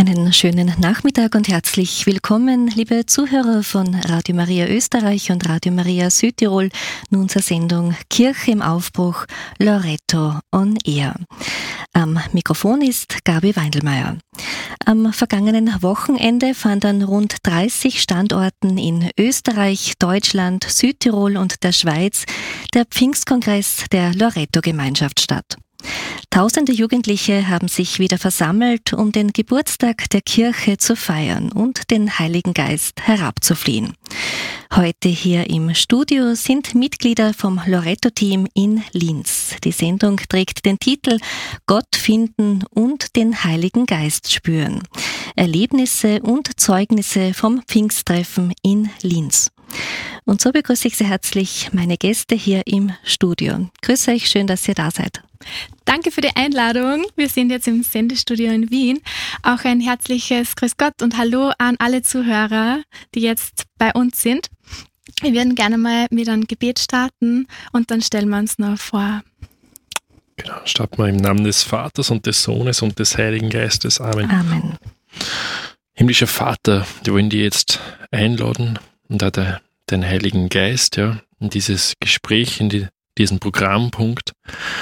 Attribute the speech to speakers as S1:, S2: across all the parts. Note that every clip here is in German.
S1: Einen schönen Nachmittag und herzlich willkommen, liebe Zuhörer von Radio Maria Österreich und Radio Maria Südtirol, nun zur Sendung Kirche im Aufbruch, Loreto on Air. Am Mikrofon ist Gabi Weindelmeier. Am vergangenen Wochenende fand an rund 30 Standorten in Österreich, Deutschland, Südtirol und der Schweiz der Pfingstkongress der Loreto-Gemeinschaft statt. Tausende Jugendliche haben sich wieder versammelt, um den Geburtstag der Kirche zu feiern und den Heiligen Geist herabzuflehen. Heute hier im Studio sind Mitglieder vom Loreto-Team in Linz. Die Sendung trägt den Titel Gott finden und den Heiligen Geist spüren. Erlebnisse und Zeugnisse vom Pfingsttreffen in Linz. Und so begrüße ich sehr herzlich meine Gäste hier im Studio. Grüße euch, schön, dass ihr da seid.
S2: Danke für die Einladung. Wir sind jetzt im Sendestudio in Wien. Auch ein herzliches Grüß Gott und Hallo an alle Zuhörer, die jetzt bei uns sind. Wir würden gerne mal mit einem Gebet starten und dann stellen wir uns noch vor.
S3: Genau, starten wir im Namen des Vaters und des Sohnes und des Heiligen Geistes. Amen.
S1: Amen.
S3: Himmlischer Vater, wir wollen dich jetzt einladen und auch den Heiligen Geist, ja, in dieses Gespräch, in diesen Programmpunkt.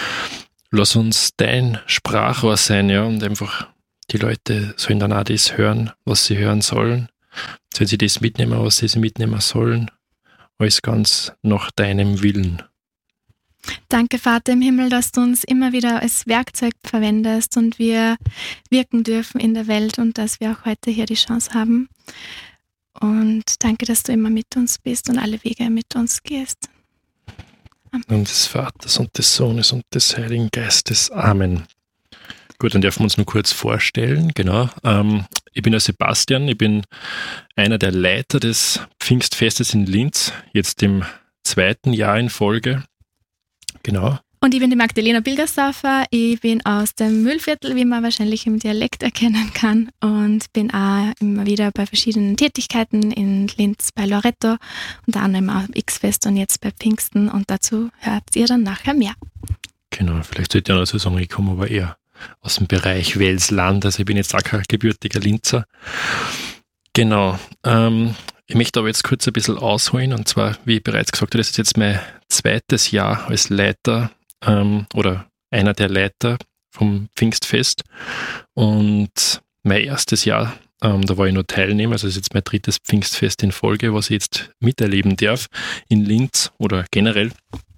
S3: Lass uns dein Sprachrohr sein, ja, und einfach die Leute sollen dann auch das hören, was sie hören sollen. Sollen sie das mitnehmen, was sie mitnehmen sollen. Alles ganz nach deinem Willen.
S2: Danke, Vater im Himmel, dass du uns immer wieder als Werkzeug verwendest und wir wirken dürfen in der Welt und dass wir auch heute hier die Chance haben. Und danke, dass du immer mit uns bist und alle Wege mit uns gehst.
S3: Im Namen des Vaters und des Sohnes und des Heiligen Geistes. Amen. Gut, dann dürfen wir uns nur kurz vorstellen. Genau. Ich bin der Sebastian, ich bin einer der Leiter des Pfingstfestes in Linz, jetzt im 2. Jahr in Folge. Genau.
S2: Und ich bin die Magdalena Bilgersdorfer, ich bin aus dem Mühlviertel, wie man wahrscheinlich im Dialekt erkennen kann, und bin auch immer wieder bei verschiedenen Tätigkeiten in Linz bei Loreto, unter anderem auch X-Fest und jetzt bei Pfingsten, und dazu hört ihr dann nachher mehr.
S3: Genau, vielleicht sollte ich auch noch so sagen, ich komme aber eher aus dem Bereich Welsland, also ich bin jetzt auch kein gebürtiger Linzer. Genau, ich möchte aber jetzt kurz ein bisschen ausholen, und zwar, wie ich bereits gesagt habe, das ist jetzt mein 2. Jahr als Leiter oder einer der Leiter vom Pfingstfest, und mein 1. Jahr, da war ich nur Teilnehmer, also das ist jetzt mein 3. Pfingstfest in Folge, was ich jetzt miterleben darf in Linz oder generell.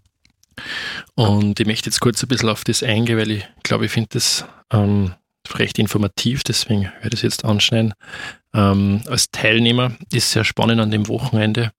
S3: Und ich möchte jetzt kurz ein bisschen auf das eingehen, weil ich glaube, ich finde das recht informativ, deswegen werde ich das jetzt anschneiden. Als Teilnehmer ist sehr spannend an dem Wochenende.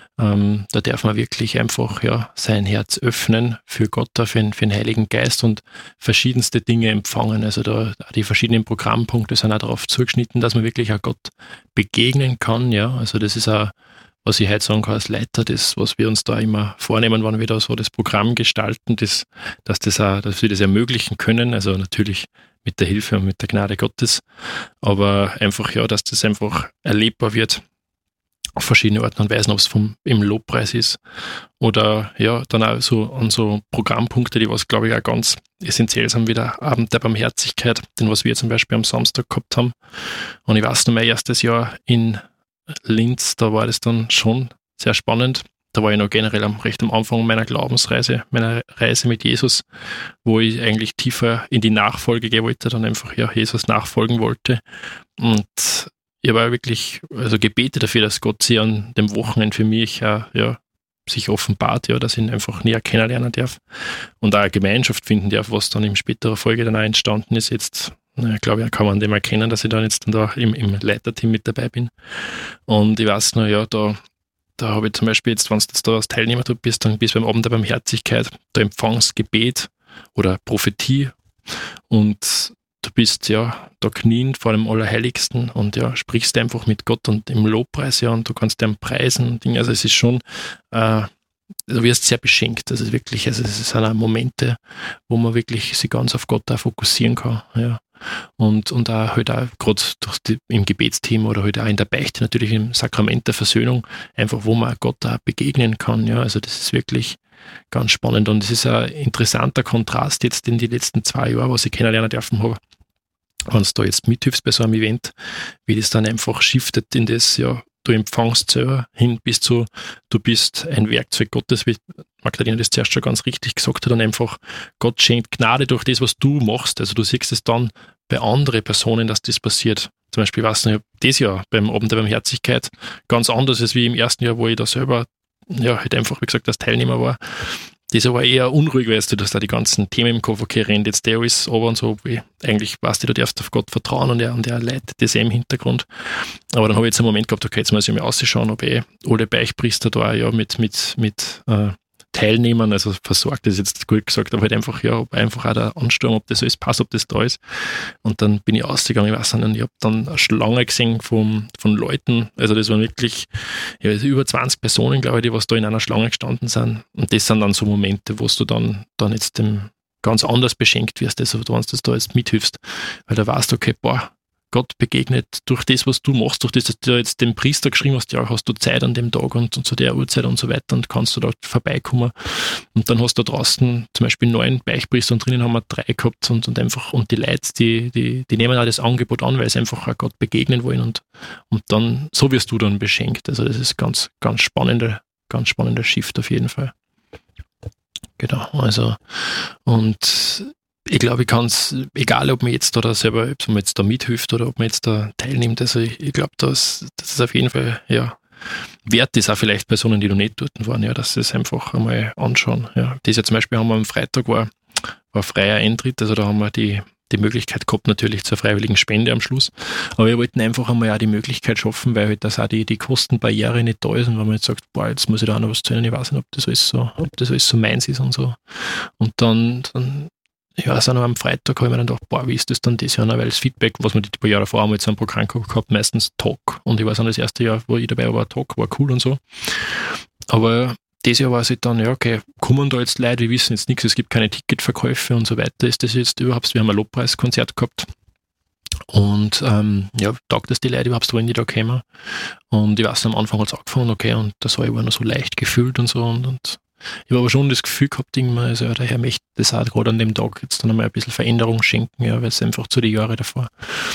S3: Da darf man wirklich einfach sein Herz öffnen für Gott, für den Heiligen Geist und verschiedenste Dinge empfangen. Also da die verschiedenen Programmpunkte sind auch darauf zugeschnitten, dass man wirklich auch Gott begegnen kann. Ja, also das ist auch, was ich heute sagen kann als Leiter, das, was wir uns da immer vornehmen, wenn wir da so das Programm gestalten, dass wir das ermöglichen können. Also natürlich mit der Hilfe und mit der Gnade Gottes, aber einfach, dass das einfach erlebbar wird auf verschiedene Arten und Weisen, ob es im Lobpreis ist oder dann auch so an so Programmpunkte, die was, glaube ich, auch ganz essentiell sind, wie der Abend der Barmherzigkeit, den was wir zum Beispiel am Samstag gehabt haben. Und ich weiß noch, mein 1. Jahr in Linz, da war das dann schon sehr spannend. Da war ich noch generell recht am Anfang meiner Glaubensreise, meiner Reise mit Jesus, wo ich eigentlich tiefer in die Nachfolge gehen wollte, dann einfach Jesus nachfolgen wollte. Und ich habe wirklich gebetet dafür, dass Gott sich an dem Wochenende für mich sich offenbart, dass ich ihn einfach näher kennenlernen darf und auch eine Gemeinschaft finden darf, was dann in späterer Folge dann auch entstanden ist. Jetzt, glaube ich, kann man dem erkennen, dass ich dann jetzt da im Leiterteam mit dabei bin. Und ich weiß noch, da habe ich zum Beispiel jetzt, wenn du jetzt da als Teilnehmer bist, dann bist du beim Abend der Barmherzigkeit, da Empfangsgebet oder Prophetie, und du bist da kniend vor dem Allerheiligsten und sprichst einfach mit Gott und im Lobpreis, und du kannst ihm preisen und Dinge. Also es ist schon, du wirst sehr beschenkt. Das ist wirklich, es sind auch Momente, wo man wirklich sich ganz auf Gott auch fokussieren kann. Ja. Und auch halt auch gerade im Gebetsteam oder halt auch in der Beichte, natürlich im Sakrament der Versöhnung, einfach wo man Gott auch begegnen kann. Ja. Also das ist wirklich ganz spannend, und es ist ein interessanter Kontrast jetzt in die letzten 2 Jahre, was ich kennenlernen dürfen habe, wenn du da jetzt mithilfst bei so einem Event, wie das dann einfach shiftet in das, ja, du empfangst selber hin bis zu, du bist ein Werkzeug Gottes, wie Magdalena das zuerst schon ganz richtig gesagt hat, und einfach Gott schenkt Gnade durch das, was du machst. Also du siehst es dann bei anderen Personen, dass das passiert. Zum Beispiel, ich weiß nicht, das Jahr beim Abend der Barmherzigkeit ganz anders ist wie im ersten Jahr, wo ich da selber, ja, halt einfach, wie gesagt, als Teilnehmer war. Das war eher unruhig, weißt du, dass da die ganzen Themen im Kopf, okay, rennt jetzt der alles aber und so, wie eigentlich weißt du darfst auf Gott vertrauen und er leitet das im Hintergrund. Aber dann habe ich jetzt einen Moment gehabt, okay, jetzt muss ich mir ausschauen, ob alle Beichtpriester da ja mit Teilnehmern, also versorgt, das ist jetzt gut gesagt, aber halt einfach, ja, einfach auch der Ansturm, ob das alles passt, ob das da ist. Und dann bin ich ausgegangen, ich weiß nicht, und ich habe dann eine Schlange gesehen von Leuten, also das waren wirklich ja, über 20 Personen, glaube ich, die was da in einer Schlange gestanden sind. Und das sind dann so Momente, wo du dann jetzt dem ganz anders beschenkt wirst, also wenn du da jetzt mithilfst, weil da weißt du, okay, boah, Gott begegnet durch das, was du machst, durch das, dass du jetzt dem Priester geschrieben hast, ja, hast du Zeit an dem Tag und zu der Uhrzeit und so weiter und kannst du da vorbeikommen. Und dann hast du da draußen zum Beispiel 9 Beichtpriester und drinnen haben wir 3 gehabt und die Leute, die nehmen auch das Angebot an, weil sie einfach auch Gott begegnen wollen und dann, so wirst du dann beschenkt. Also das ist ganz spannender Shift auf jeden Fall. Genau, also und ich glaube, ich kann es, egal ob man jetzt da selber, ob man jetzt da mithilft oder ob man jetzt da teilnimmt, also ich glaube, dass es auf jeden Fall, ja, wert ist, auch vielleicht Personen, die noch nicht dort waren, ja, dass sie es einfach einmal anschauen. Ja. Das ja zum Beispiel haben wir am Freitag war freier Eintritt, also da haben wir die Möglichkeit gehabt, natürlich zur freiwilligen Spende am Schluss. Aber wir wollten einfach einmal auch die Möglichkeit schaffen, weil halt das auch die Kostenbarriere nicht da ist und wenn man jetzt sagt, boah, jetzt muss ich da auch noch was zahlen, ich weiß nicht, ob das alles so meins ist und so. Und dann ja, also am Freitag habe ich mir dann gedacht, boah, wie ist das dann das Jahr, weil das Feedback, was wir die paar Jahre vorher mal zu einem Programm gehabt, meistens Talk. Und ich weiß auch, das erste Jahr, wo ich dabei war, Talk, war cool und so. Aber dieses Jahr war es halt dann, ja, okay, kommen da jetzt Leute, wir wissen jetzt nichts, es gibt keine Ticketverkäufe und so weiter. Ist das jetzt überhaupt, wir haben ein Lobpreiskonzert gehabt. Und ja, taugt das die Leute überhaupt, wollen die da kommen? Und ich weiß, am Anfang hat es angefangen, okay, und das war noch so leicht gefühlt und so und ich habe aber schon das Gefühl gehabt, also der Herr möchte das auch gerade an dem Tag jetzt dann einmal ein bisschen Veränderung schenken, ja, weil es einfach zu den Jahren davor.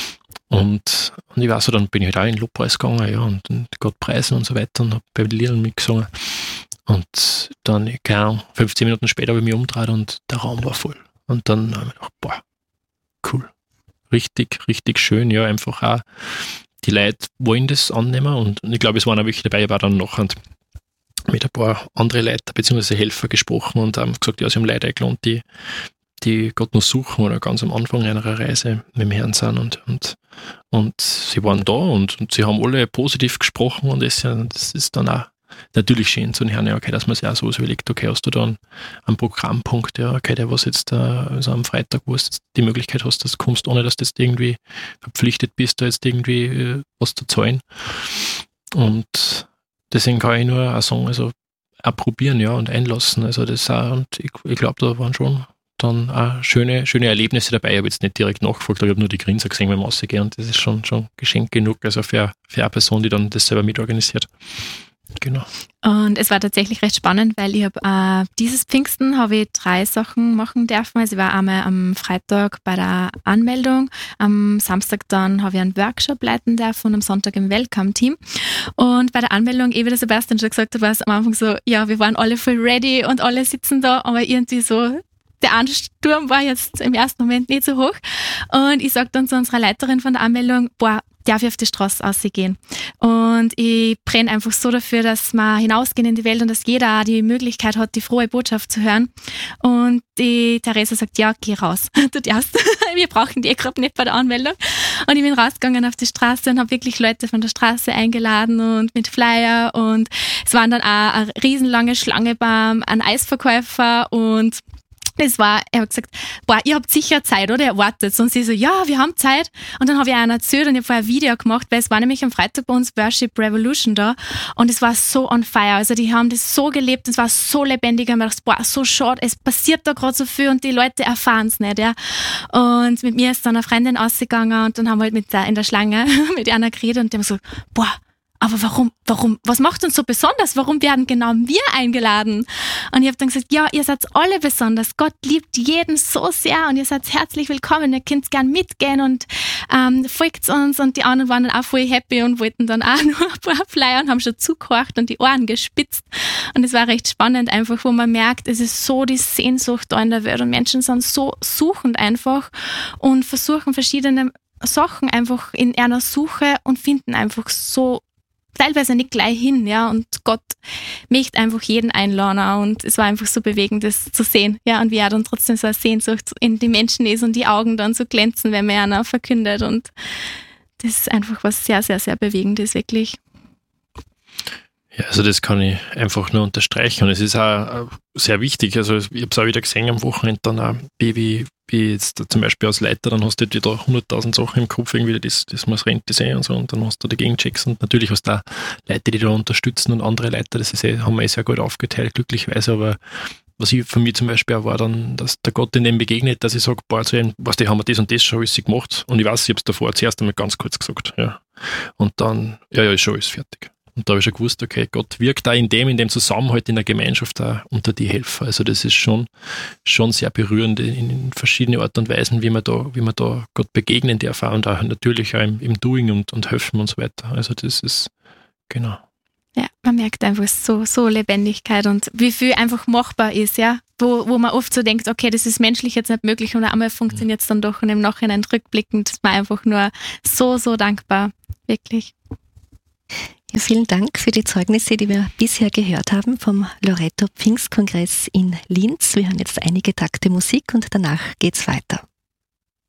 S3: Und ich weiß so, dann bin ich halt auch in den Lobpreis gegangen, ja, und Gott preisen und so weiter und habe bei den Liedern mitgesungen. Und dann, keine Ahnung, 15 Minuten später habe ich mich umgedreht und der Raum war voll. Und dann habe ich gedacht, boah, cool. Richtig, richtig schön, ja, einfach auch. Die Leute wollen das annehmen und ich glaube, es waren auch welche dabei, ich war dann nachher mit ein paar andere Leute bzw. Helfer gesprochen und haben gesagt, ja, sie haben Leute eingeladen, die Gott noch suchen oder ganz am Anfang einer Reise mit dem Herrn sind und sie waren da und sie haben alle positiv gesprochen und das ist dann auch natürlich schön zu hören, ja, okay, dass man sich auch so überlegt, okay, hast du da einen Programmpunkt, ja, okay, der was jetzt also am Freitag, wo du die Möglichkeit hast, dass du kommst, ohne dass du jetzt irgendwie verpflichtet bist, da jetzt irgendwie was zu zahlen. Und deswegen kann ich nur auch sagen, also auch probieren, ja, und einlassen. Also das auch, und ich glaube, da waren schon dann auch schöne Erlebnisse dabei. Ich habe jetzt nicht direkt nachgefragt, aber ich habe nur die Grinser gesehen beim Rausgehen und das ist schon Geschenk genug, also für eine Person, die dann das selber mitorganisiert. Genau.
S2: Und es war tatsächlich recht spannend, weil ich habe dieses Pfingsten habe ich 3 Sachen machen dürfen. Also ich war einmal am Freitag bei der Anmeldung, am Samstag dann habe ich einen Workshop leiten dürfen und am Sonntag im Welcome-Team. Und bei der Anmeldung, wie der Sebastian schon gesagt hat, war es am Anfang so, ja, wir waren alle voll ready und alle sitzen da, aber irgendwie so, der Ansturm war jetzt im ersten Moment nicht so hoch. Und ich sage dann zu unserer Leiterin von der Anmeldung, boah, darf ich auf die Straße rausgehen? Und ich brenne einfach so dafür, dass wir hinausgehen in die Welt und dass jeder auch die Möglichkeit hat, die frohe Botschaft zu hören. Und die Theresa sagt, ja, geh raus, du darfst. Wir brauchen die gerade nicht bei der Anmeldung. Und ich bin rausgegangen auf die Straße und habe wirklich Leute von der Straße eingeladen und mit Flyer. Und es waren dann auch eine riesenlange Schlange beim Eisverkäufer und er hat gesagt, boah, ihr habt sicher Zeit, oder? Ihr wartet. Und sie so, ja, wir haben Zeit. Und dann habe ich einer erzählt und ich habe vorher ein Video gemacht, weil es war nämlich am Freitag bei uns Worship Revolution da und es war so on fire. Also die haben das so gelebt und es war so lebendig. Und ich habe gedacht, boah, so schade, es passiert da gerade so viel und die Leute erfahren es nicht. Ja. Und mit mir ist dann eine Freundin ausgegangen und dann haben wir halt in der Schlange mit einer geredet und die haben gesagt, boah, aber warum, was macht uns so besonders? Warum werden genau wir eingeladen? Und ich habe dann gesagt, ja, ihr seid alle besonders. Gott liebt jeden so sehr und ihr seid herzlich willkommen. Ihr könnt gern mitgehen und folgt uns. Und die anderen waren dann auch voll happy und wollten dann auch nur ein paar Flyer und haben schon zugehorcht und die Ohren gespitzt. Und es war recht spannend einfach, wo man merkt, es ist so die Sehnsucht da in der Welt und Menschen sind so suchend einfach und versuchen verschiedene Sachen einfach in einer Suche und finden einfach so teilweise nicht gleich hin, ja, und Gott möchte einfach jeden einladen und es war einfach so bewegend, das zu sehen, ja, und wie er dann trotzdem so eine Sehnsucht in die Menschen ist und die Augen dann so glänzen, wenn man einer verkündet und das ist einfach was sehr, sehr, sehr Bewegendes, wirklich.
S3: Ja, also das kann ich einfach nur unterstreichen und es ist auch sehr wichtig, also ich habe es auch wieder gesehen am Wochenende dann auch, wie jetzt zum Beispiel als Leiter, dann hast du wieder 100.000 Sachen im Kopf, irgendwie das muss Rente sein und so und dann hast du dagegen Checks und natürlich hast du auch Leute, die da unterstützen und andere Leiter, das ist haben wir sehr gut aufgeteilt, glücklicherweise, aber was ich von mir zum Beispiel auch war dann, dass der Gott in dem begegnet, dass ich sage, boah, zu ihm, was, die haben wir das und das schon alles gemacht und ich weiß, ich habe es davor zuerst einmal ganz kurz gesagt, ja, und dann, ja, ist schon alles fertig. Und da habe ich schon gewusst, okay, Gott wirkt da in dem Zusammenhalt in der Gemeinschaft auch unter die Helfer. Also das ist schon sehr berührend in verschiedene Art und Weisen, wie man da Gott begegnen darf und auch natürlich auch im Doing und helfen und so weiter. Also das ist, genau.
S2: Ja, man merkt einfach so Lebendigkeit und wie viel einfach machbar ist, ja. Wo man oft so denkt, okay, das ist menschlich jetzt nicht möglich und einmal funktioniert es dann doch und im Nachhinein rückblickend ist man einfach nur so dankbar, wirklich.
S1: Ja, vielen Dank für die Zeugnisse, die wir bisher gehört haben vom Loreto Pfingstkongress in Linz. Wir hören jetzt einige Takte Musik und danach geht's weiter.